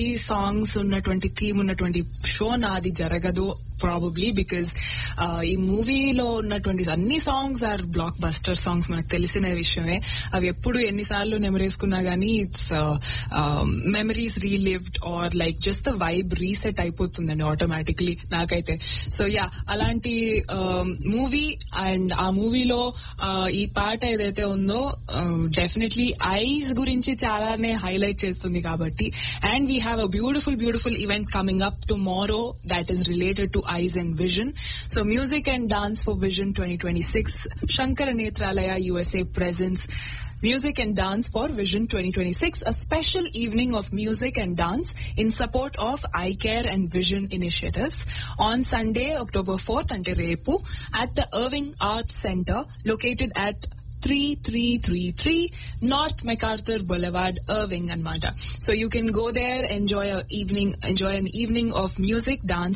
Songs ఉన్నటువంటి theme ఉన్నటువంటి show నాది జరగదు ప్రాబబ్లీ బికాజ్ ఈ మూవీలో ఉన్నటువంటి అన్ని songs are block buster songs, మనకు తెలిసిన విషయమే. అవి ఎప్పుడు ఎన్నిసార్లు నెమరేసుకున్నా గానీ it's memories రీలివ్డ్ are like just the vibe reset అయిపోతుందండి ఆటోమేటిక్లీ నాకైతే. సో యా, అలాంటి మూవీ అండ్ ఆ మూవీలో ఈ పాట ఏదైతే ఉందో డెఫినెట్లీ ఐస్ గురించి చాలానే హైలైట్ చేస్తుంది కాబట్టి. And we have a beautiful event coming up tomorrow that is related to eyes and vision. So music and dance for vision 2026 Shankara Netralaya USA presents Music and Dance for Vision 2026, a special evening of music and dance in support of Eye Care and Vision initiatives on Sunday, October 4th, ante repu at the Irving Arts Center located at 3333 North MacArthur Boulevard, Irving, Anmata. So you can go there, enjoy an evening of music, dance